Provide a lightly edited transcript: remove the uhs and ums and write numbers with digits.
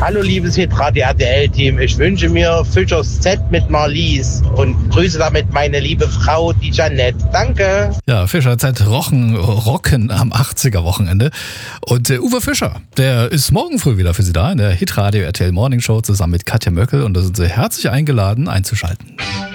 Hallo liebes Hitradio RTL-Team, ich wünsche mir Fischers Z mit Marlies und grüße damit meine liebe Frau, die Janette. Danke. Ja, Fischer Z rocken am 80er-Wochenende. Und Uwe Fischer, der ist morgen früh wieder für Sie da in der Hitradio RTL Morning Show zusammen mit Katja Möckel und da sind Sie herzlich eingeladen einzuschalten.